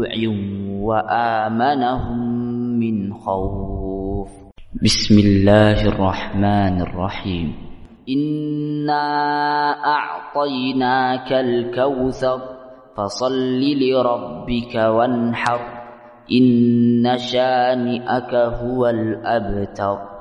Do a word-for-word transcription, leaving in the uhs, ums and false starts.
جوع وآمنهم من خوف. بسم الله الرحمن الرحيم. إنا أعطيناك الكوثر فصل لربك وانحر إن شانئك هو الأبتر.